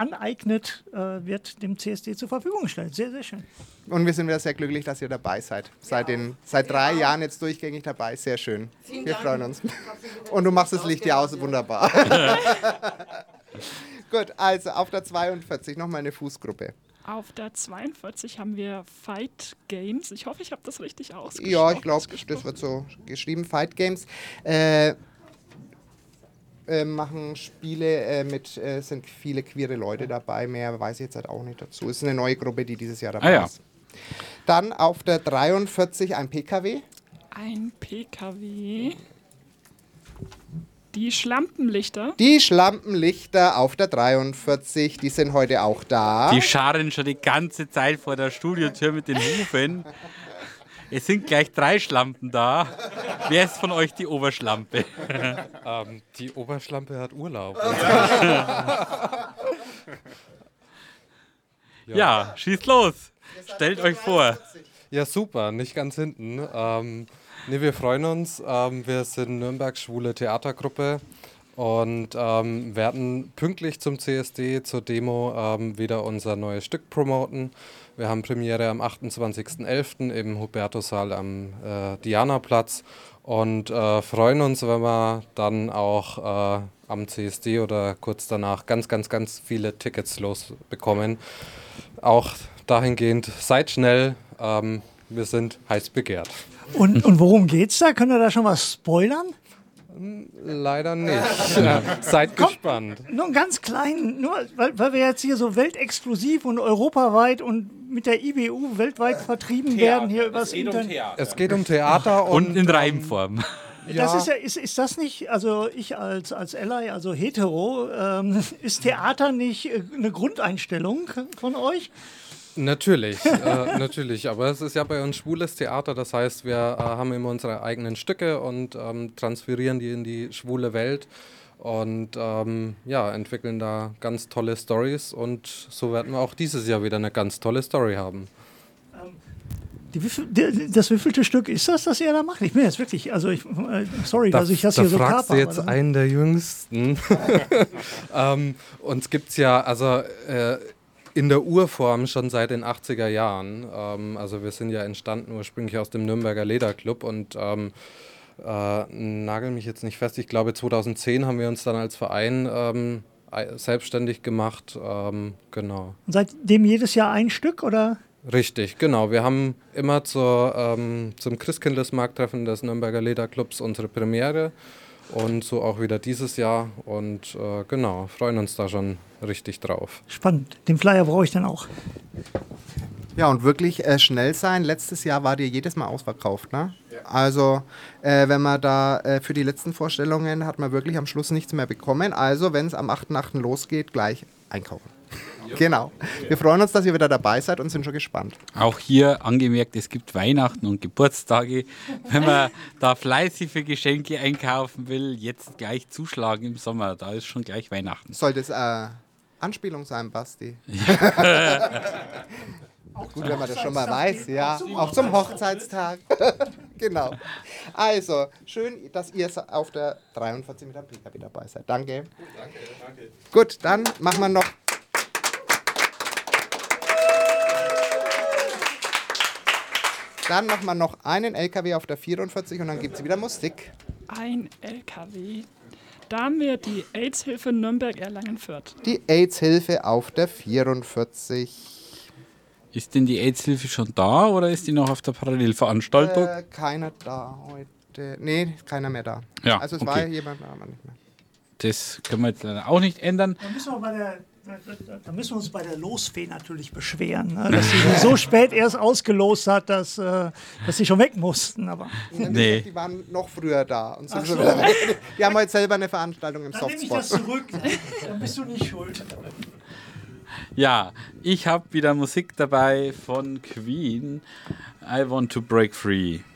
aneignet, wird dem CSD zur Verfügung gestellt. Sehr, sehr schön. Und wir sind wieder sehr glücklich, dass ihr dabei seid. Seit 3 Jahren jetzt durchgängig dabei. Sehr schön. Wir freuen uns. Und du machst das Licht ja aus. Wunderbar. Gut, also auf der 42 nochmal eine Fußgruppe. Auf der 42 haben wir Fight Games. Ich hoffe, ich habe das richtig ausgesprochen. Ja, ich glaube, das wird so geschrieben. Fight Games. Machen Spiele sind viele queere Leute dabei. Mehr weiß ich jetzt halt auch nicht dazu. Es ist eine neue Gruppe, die dieses Jahr dabei ist. Dann auf der 43 ein PKW. Ein PKW. Die Schlampenlichter. Die Schlampenlichter auf der 43, die sind heute auch da. Die scharren schon die ganze Zeit vor der Studiotür mit den Hufen. Es sind gleich 3 Schlampen da. Wer ist von euch die Oberschlampe? Die Oberschlampe hat Urlaub. Ja, schießt los. Stellt euch vor. Ja, super, nicht ganz hinten. Wir freuen uns. Wir sind Nürnberg Schwule Theatergruppe und werden pünktlich zum CSD, zur Demo, wieder unser neues Stück promoten. Wir haben Premiere am 28.11. im Hubertussaal am Dianaplatz und freuen uns, wenn wir dann auch am CSD oder kurz danach ganz, ganz, ganz viele Tickets losbekommen. Auch dahingehend, seid schnell, wir sind heiß begehrt. Und worum geht's da? Könnt ihr da schon was spoilern? Leider nicht. Seid gespannt. Nur einen ganz kleinen, nur weil wir jetzt hier so weltexklusiv und europaweit und mit der IBU weltweit vertrieben werden hier übers Internet. Es geht um Theater und in Reimform. Das ist ja, ist das nicht, also ich als Ally, also hetero, ist Theater nicht eine Grundeinstellung von euch? Natürlich, natürlich, aber es ist ja bei uns schwules Theater, das heißt, wir haben immer unsere eigenen Stücke und transferieren die in die schwule Welt und entwickeln da ganz tolle Storys und so werden wir auch dieses Jahr wieder eine ganz tolle Story haben. Das wievielte Stück ist das ihr da macht? Ich bin jetzt wirklich, also sorry, dass ich das hier so kaper. Da fragst du jetzt einen der Jüngsten. Uns gibt's ja, also in der Urform schon seit den 80er Jahren. Also wir sind ja entstanden ursprünglich aus dem Nürnberger Lederclub und nagel mich jetzt nicht fest, ich glaube 2010 haben wir uns dann als Verein selbstständig gemacht. Genau. Und seitdem jedes Jahr ein Stück, oder? Richtig, genau. Wir haben immer zum Christkindlesmarkttreffen des Nürnberger Lederclubs unsere Premiere und so auch wieder dieses Jahr und genau, freuen uns da schon richtig drauf. Spannend. Den Flyer brauche ich dann auch. Ja, und wirklich schnell sein. Letztes Jahr war dir jedes Mal ausverkauft, ne? Ja. Also, wenn man da für die letzten Vorstellungen hat man wirklich am Schluss nichts mehr bekommen. Also, wenn es am 8.8. losgeht, gleich einkaufen. Ja. Genau. Wir freuen uns, dass ihr wieder dabei seid und sind schon gespannt. Auch hier angemerkt, es gibt Weihnachten und Geburtstage. Wenn man da fleißig für Geschenke einkaufen will, jetzt gleich zuschlagen im Sommer. Da ist schon gleich Weihnachten. Soll das Anspielung sein, Basti? Ja. Gut, wenn man das schon mal weiß, ja. Auch zum Hochzeitstag. Genau. Also, schön, dass ihr auf der 43 mit dem PKW dabei seid. Danke. Danke. Gut, dann machen wir noch. Dann machen wir noch einen LKW auf der 44 und dann gibt es wieder Musik. Ein LKW. Da haben wir die AIDS-Hilfe Nürnberg-Erlangen-Fürth. Die AIDS-Hilfe auf der 44. Ist denn die AIDS-Hilfe schon da oder ist die noch auf der Parallelveranstaltung? Keiner da heute. Nee, keiner mehr da. Ja, also es war jemand da, aber nicht mehr. Das können wir jetzt leider auch nicht ändern. Da müssen wir uns bei der Losfee natürlich beschweren, ne? Dass sie so spät erst ausgelost hat, dass sie schon weg mussten. Aber nee. Die waren noch früher da. Und sind schon wieder die haben heute selber eine Veranstaltung im Softspot. Dann nehme ich das zurück. Dann bist du nicht schuld. Ja, ich habe wieder Musik dabei von Queen. I Want to Break Free.